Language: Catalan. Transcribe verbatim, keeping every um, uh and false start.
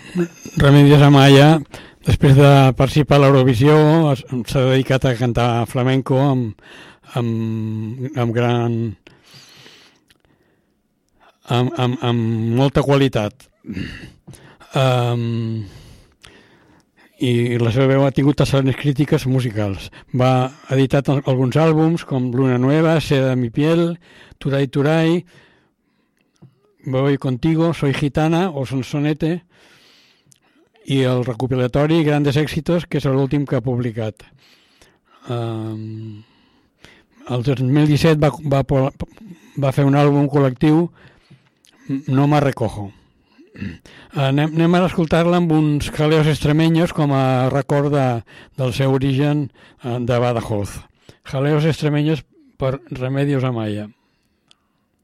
Remedios Amaya, després de participar a l'Eurovisió, s'ha dedicat a cantar flamenco amb, amb, amb gran... amb, amb, amb molta qualitat. Um, I la seva veu ha tingut excel·lents crítiques musicals. Va editar alguns àlbums com Luna Nueva, Seda de mi piel, Turay Turay, Voy contigo, Soy gitana o Sonsonete, i el recopilatori Grandes Éxitos, que és l'últim que ha publicat. Um, el dos mil disset va, va, va fer un àlbum col·lectiu, No me recojo. Anem, anem a escoltar-la amb uns jaleos extremeños com a record de, del seu origen de Badajoz. Jaleos extremeños per Remedios Amaya.